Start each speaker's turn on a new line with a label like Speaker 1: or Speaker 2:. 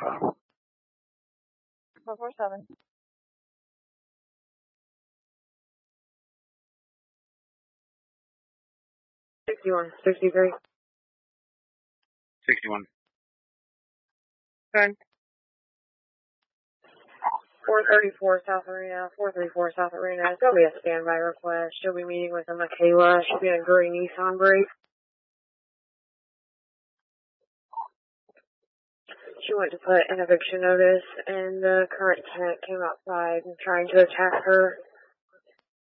Speaker 1: 447. 61, 63.
Speaker 2: 61.
Speaker 1: Okay. 434 South Arena, 434 South Arena. It's going to be a standby request. She'll be meeting with a Michaela. She'll be in a gray Nissan break. She went to put an eviction notice, and the current tenant came outside and trying to attack her.